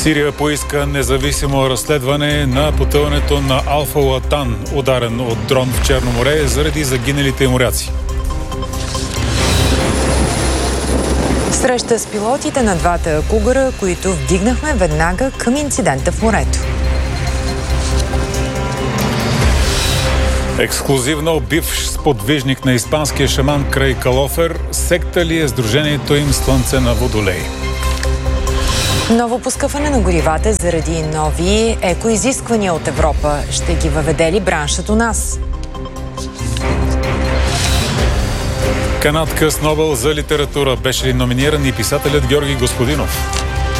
Сирия поиска независимо разследване на потъването на Алфа Латан, ударен от дрон в Черно море заради загиналите моряци. Среща с пилотите на двата кугъра, които вдигнахме веднага към инцидента в морето. Ексклузивно бивш сподвижник на испанския шаман край Калофер, секта ли е сдружението им Слънце на Водолей? Ново поскъпване на горивата заради нови екоизисквания от Европа. Ще ги въведе ли браншът у нас? Канадка с Нобел за литература. Беше ли номиниран и писателят Георги Господинов?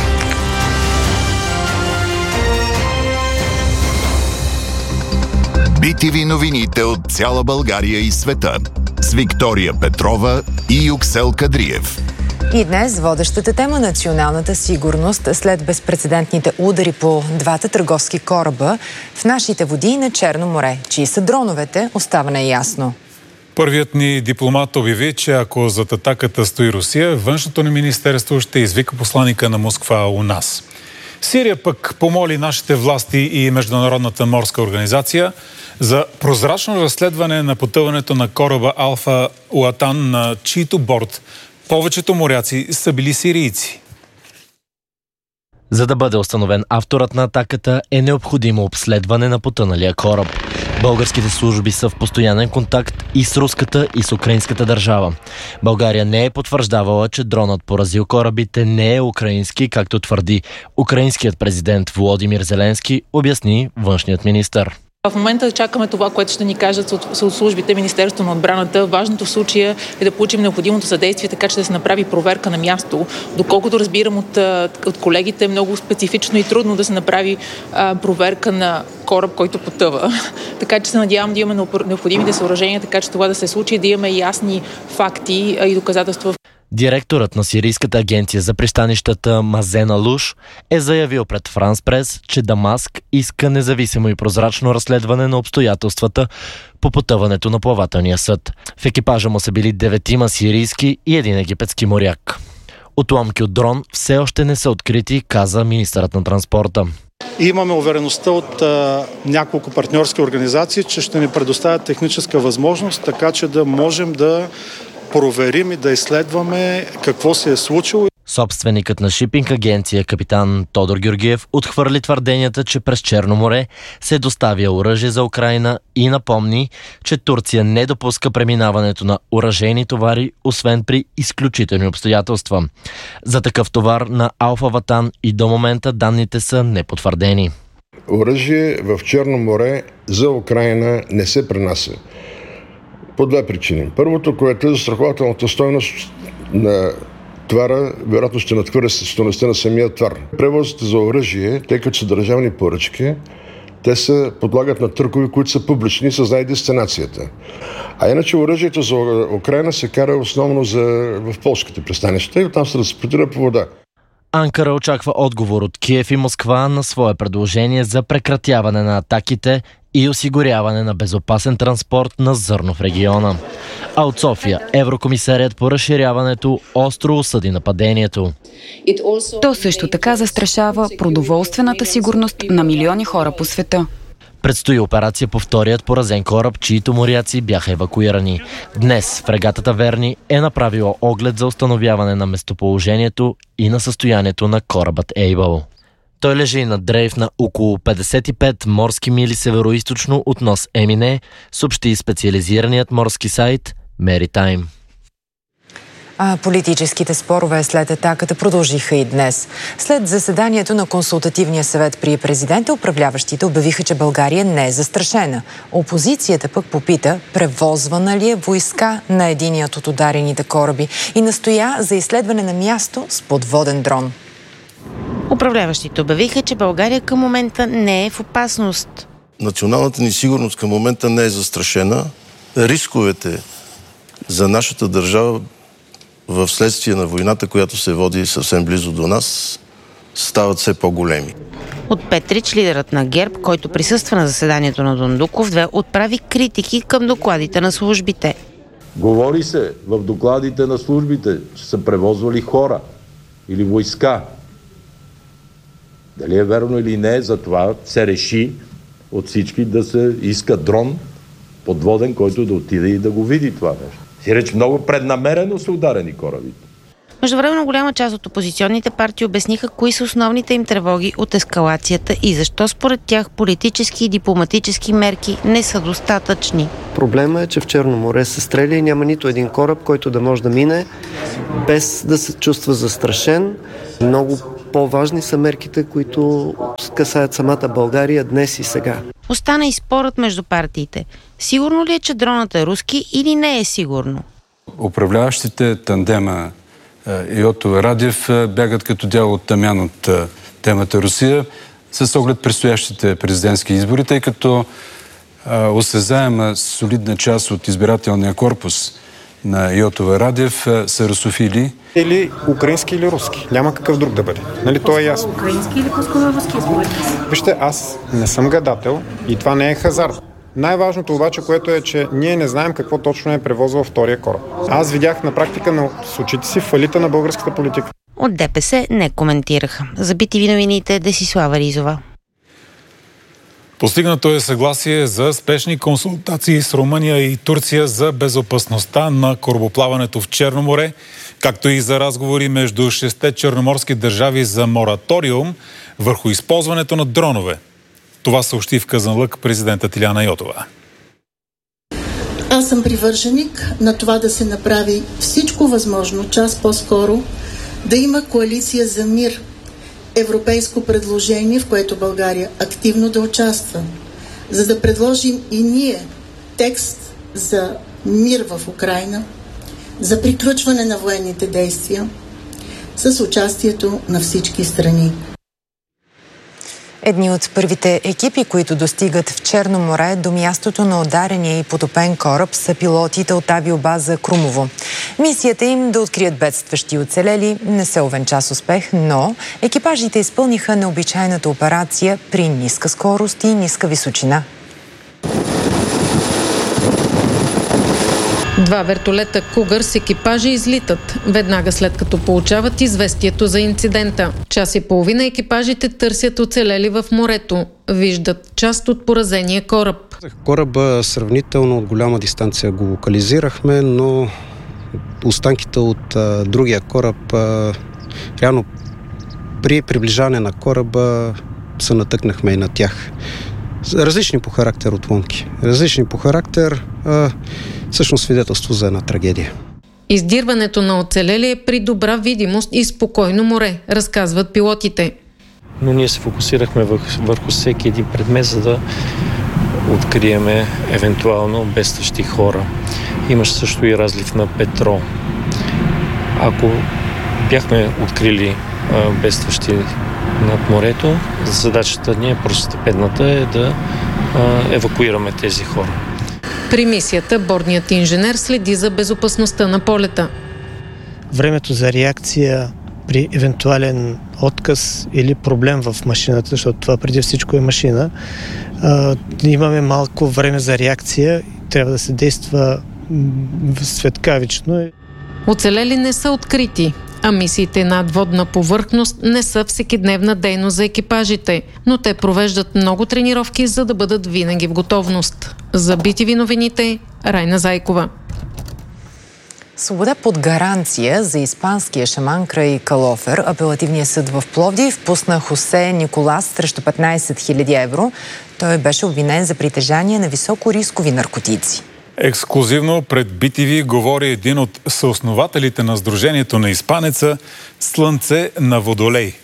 BTV новините от цяла България и света с Виктория Петрова и Юксел Кадриев. И днес водещата тема – националната сигурност след безпрецедентните удари по двата търговски кораба в нашите води на Черно море. Чии са дроновете, остава неясно. Първият ни дипломат обяви, че ако зад атаката стои Русия, външното ни министерство ще извика посланика на Москва у нас. Сирия пък помоли нашите власти и Международната морска организация за прозрачно разследване на потъването на кораба Алфа Латан, на чийто борд повечето моряци са били сирийци. За да бъде установен авторът на атаката, е необходимо обследване на потъналия кораб. Българските служби са в постоянен контакт и с руската, и с украинската държава. България не е потвърждавала, че дронът поразил корабите не е украински, както твърди украинският президент Володимир Зеленски, обясни външният министър. В момента чакаме това, което ще ни кажат от службите, Министерството на отбраната. Важното в случая е да получим необходимото съдействие, така че да се направи проверка на място. Доколкото разбирам от колегите, е много специфично и трудно да се направи проверка на кораб, който потъва. Така че се надявам да имаме необходимите съоръжения, така че това да се случи, да имаме ясни факти и доказателства. Директорът на сирийската агенция за пристанищата Мазен Алуш е заявил пред Франс Прес, че Дамаск иска независимо и прозрачно разследване на обстоятелствата по потъването на плавателния съд. В екипажа му са били 9 сирийски и 1 египетски моряк. Отломки от дрон все още не са открити, каза министърът на транспорта. Имаме увереността от няколко партньорски организации, че ще ни предоставят техническа възможност, така че да можем да проверим и да изследваме какво се е случило. Собственикът на шипинг агенция капитан Тодор Георгиев отхвърли твърденията, че през Черно море се доставя оръжие за Украйна и напомни, че Турция не допуска преминаването на оръжейни товари, освен при изключителни обстоятелства. За такъв товар на Алфа Латан и до момента данните са непотвърдени. Оръжие в Черно море за Украйна не се пренася. По 2 причини. Първото, което е застрахователната стойност на товара, вероятно ще надхвърля стойността на самия товар. Превозите за оръжие, тъй като са държавни поръчки, те се подлагат на търгове, които са публични и се знае дестинацията. А иначе оръжието за Украйна се кара основно в полските пристанища и оттам се транспортира по вода. Анкара очаква отговор от Киев и Москва на свое предложение за прекратяване на атаките и осигуряване на безопасен транспорт на зърно в региона. А от София еврокомисарият по разширяването остро осъди нападението. То също така застрашава продоволствената сигурност на милиони хора по света. Предстои операция по вторият поразен кораб, чиито моряци бяха евакуирани. Днес фрегатата Верни е направила оглед за установяване на местоположението и на състоянието на корабът Ейбъл. Той лежи на дрейф на около 55 морски мили североизточно от нос Емине, съобщи специализираният морски сайт Maritime. Политическите спорове след атаката продължиха и днес. След заседанието на консултативния съвет при президента, управляващите обявиха, че България не е застрашена. Опозицията пък попита, превозвана ли е войска на единият от ударените кораби и настоя за изследване на място с подводен дрон. Управляващите обявиха, че България към момента не е в опасност. Националната ни сигурност към момента не е застрашена. Рисковете за нашата държава в следствие на войната, която се води съвсем близо до нас, стават все по-големи. От Петрич, лидерът на ГЕРБ, който присъства на заседанието на Дондуков, отправи критики към докладите на службите. Говори се в докладите на службите, че са превозвали хора или войска. Дали е верно или не, затова се реши от всички да се иска дрон подводен, който да отиде и да го види това нещо. Сиреч много преднамерено са ударени корабите. Междувременно голяма част от опозиционните партии обясниха кои са основните им тревоги от ескалацията и защо според тях политически и дипломатически мерки не са достатъчни. Проблема е, че в Черно море се стреля и няма нито един кораб, който да може да мине без да се чувства застрашен. Много по-важни са мерките, които касаят самата България днес и сега. Остана и спорът между партиите. Сигурно ли е, че дронът е руски или не е сигурно? Управляващите тандема Йотова Радев бягат като дяло от тамян от темата Русия с оглед предстоящите президентски избори, тъй като осезаема солидна част от избирателния корпус на Йотова Радев са русофили. Или украински, или руски. Няма какъв друг да бъде. Нали, то е ясно. Украински или по-скоро-руски според вас? Вижте, аз не съм гадател и това не е хазарт. Най-важното обаче, което е, че ние не знаем какво точно е превозвал втория кораб. Аз видях на практика с очите си фалита на българската политика. От ДПС не коментираха. За BTV новините Десислава Ризова. Постигнато е съгласие за спешни консултации с Румъния и Турция за безопасността на корабоплаването в Черно море, както и за разговори между 6 черноморски държави за мораториум върху използването на дронове. Това съобщи в Казанлък президентът Илияна Йотова. Аз съм привърженик на това да се направи всичко възможно, час по-скоро, да има коалиция за мир. Европейско предложение, в което България активно да участва, за да предложим и ние текст за мир в Украйна, за приключване на военните действия с участието на всички страни. Едни от първите екипи, които достигат в Черно море до мястото на ударения и потопен кораб, са пилотите от авиобаза Крумово. Мисията им да открият бедстващи оцелели не се увенча с успех, но екипажите изпълниха необичайната операция при ниска скорост и ниска височина. Два вертолета Кугър с екипажи излитат, веднага след като получават известието за инцидента. Час и половина екипажите търсят оцелели в морето. Виждат част от поразения кораб. Кораба сравнително от голяма дистанция го локализирахме, но останките от другия кораб, реално при приближаване на кораба се натъкнахме и на тях. Различни по характер отломки. Различни по характер, всъщност свидетелство за една трагедия. Издирването на оцелели е при добра видимост и спокойно море, разказват пилотите. Но ние се фокусирахме върху всеки един предмет, за да откриеме евентуално бедстващи хора. Имаше също и разлив на петрол. Ако бяхме открили бедстващи над морето, задачата ни е простостепенната е да евакуираме тези хора. При мисията бордният инженер следи за безопасността на полета. Времето за реакция при евентуален отказ или проблем в машината, защото това преди всичко е машина, имаме малко време за реакция, трябва да се действа светкавично. Оцелели не са открити, а мисиите над водна повърхност не са всекидневна дейност за екипажите, но те провеждат много тренировки, за да бъдат винаги в готовност. За BTV новините, Райна Зайкова. Свобода под гаранция за испанския шаман край Калофер. Апелативният съд в Пловдив пусна Хосе Николас срещу 15 000 евро. Той беше обвинен за притежание на високорискови наркотици. Ексклузивно пред BTV говори един от съоснователите на Сдружението на испанеца Слънце на Водолей.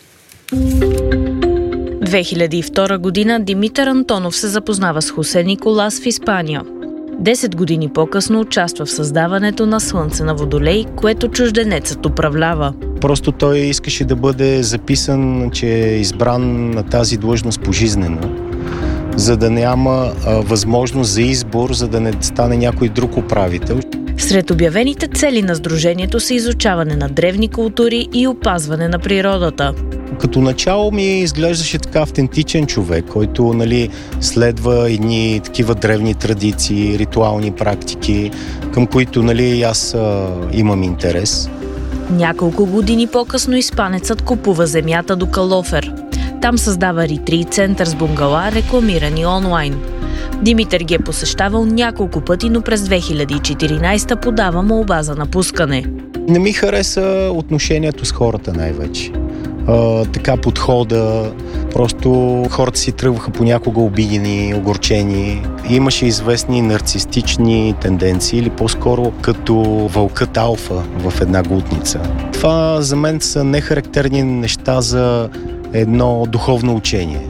2002 година Димитър Антонов се запознава с Хосе Николас в Испания. 10 години по-късно участва в създаването на Слънце на Водолей, което чужденецът управлява. Просто той искаше да бъде записан, че е избран на тази длъжност пожизнено, за да няма възможност за избор, за да не стане някой друг управител. Сред обявените цели на сдружението са изучаване на древни култури и опазване на природата. Като начало ми изглеждаше така автентичен човек, който следва едни такива древни традиции, ритуални практики, към които аз имам интерес. Няколко години по-късно испанецът купува земята до Калофер. Там създава ретрит център с бунгала, рекламирани онлайн. Димитър ги е посещавал няколко пъти, но през 2014 подава молба за напускане. Не ми хареса отношението с хората най-вече. Така подхода, просто хората си тръгваха понякога обидени, огорчени. Имаше известни нарцистични тенденции или по-скоро като вълкът алфа в една глутница. Това за мен са нехарактерни неща за едно духовно учение.